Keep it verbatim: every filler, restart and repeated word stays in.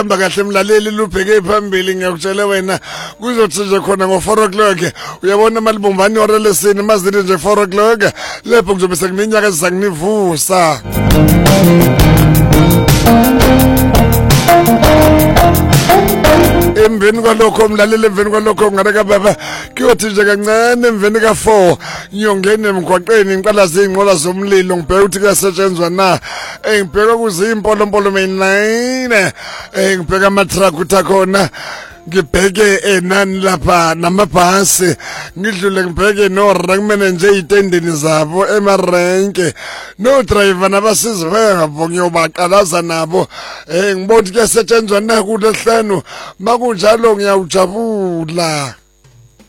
Hamba kahle mlaleli lubheke phambili ngiyakutshela wena kuzothi nje khona ngo four o'clock uyabona malibumbani ore lesini mazini nje four o'clock lapho kuzobe sekuninyaka ezakunivusa emveni kwalokho mlaleli emveni kwalokho ngareka baba kuyothi nje kancane emveni ka four ngiyongena emgwaqeni ngiqala zinqola zomlilo ngibheka ukuthi kuyasetshenzwa na engibheka kuzimpolo mpolo mayinine engibheka ama truck utakhona ngibheke enani lapha namabhasi ngidlule ngibheke no rankman nje itendeni zabo emarenke no driver nabasizi bayabo ngiyobaqalaza nabo eh ngibona ukuthi kuyasetshenzwa na kulehlanu makunjalo ngiyawujabula.